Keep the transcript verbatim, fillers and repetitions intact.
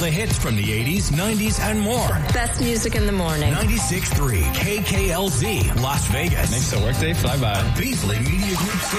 the hits from the eighties, nineties, and more. Best music in the morning. ninety-six point three K K L Z, Las Vegas. Makes the workday fly by. Beasley Media Group.